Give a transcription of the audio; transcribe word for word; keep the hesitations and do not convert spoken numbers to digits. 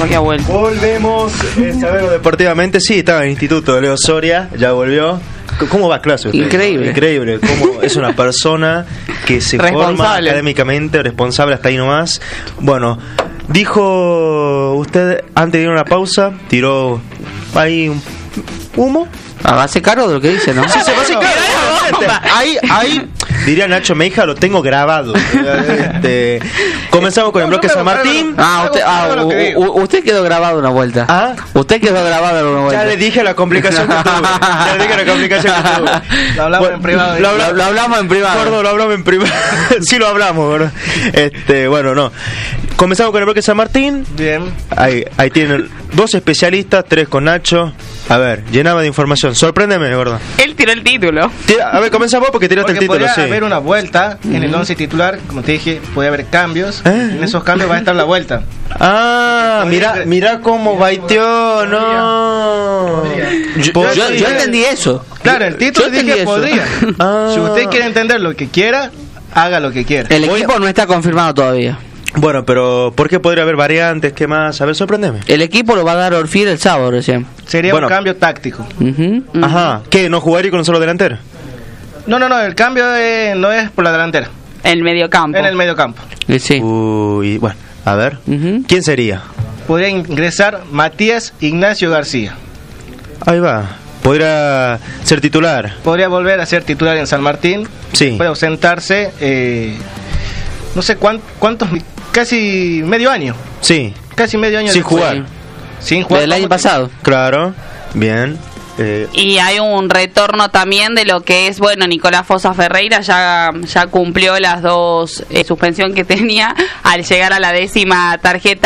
capaz que ha vuelto. Volvemos, eh, saberlo deportivamente. Sí, estaba en el instituto, Leo Soria, ya volvió. ¿Cómo va clase usted? Increíble. Increíble. Cómo es una persona que se forma académicamente, responsable hasta ahí nomás. Bueno, dijo usted antes de ir a una pausa, tiró ahí un humo. Ah, va a ser caro de lo que dice, ¿no? Sí, se va a ser caro. Ahí, ahí, diría Nacho Meija, lo tengo grabado. Este, comenzamos con el bloque San Martín. Ah, usted, ah, u, u, usted quedó grabado una vuelta. ¿Ah? Usted quedó grabado en una vuelta. Ya le dije la complicación que tuve. Ya le dije la complicación que tuve. Lo hablamos bueno, en privado. Lo, habla, lo hablamos en privado. Gordo, lo hablamos en privado. Sí lo hablamos, ¿verdad? Este, bueno, no. Comenzamos con el bloque San Martín. Bien. Ahí, ahí tienen dos especialistas, tres con Nacho. A ver, llenaba de información. Sorpréndeme, gordo. Él tiró el título. Tira, a ver, comienza vos porque tiraste porque el título, sí. Podría haber una vuelta en el once titular, como te dije, puede haber cambios. ¿Eh? En esos cambios va a estar la vuelta. Ah, mira, mira cómo baiteó, no. Yo, yo, yo, yo entendí eso. Claro, el título dije eso. Podría. Ah. Si usted quiere entender lo que quiera, haga lo que quiera. El equipo Voy a... no está confirmado todavía. Bueno, pero ¿por qué podría haber variantes? ¿Qué más? A ver, sorprendeme. El equipo lo va a dar Orfil el sábado recién. Sería bueno, un cambio táctico. Uh-huh, uh-huh. Ajá. ¿Qué? ¿No jugaría con un solo delantero? No, no, no. El cambio de, no es por la delantera. En el mediocampo. En el mediocampo. Sí. Uy, bueno, a ver. Uh-huh. ¿Quién sería? Podría ingresar Matías Ignacio García. Ahí va. ¿Podría ser titular? Podría volver a ser titular en San Martín. Sí. Puede ausentarse, eh, no sé cuántos, cuántos, casi medio año. Sí. Casi medio año. Sin jugar. Sin jugar. Del año pasado. Claro. Bien. Eh. Y hay un retorno también de lo que es, bueno, Nicolás Fosa Ferreira ya, ya cumplió las dos eh, suspensión que tenía al llegar a la décima tarjeta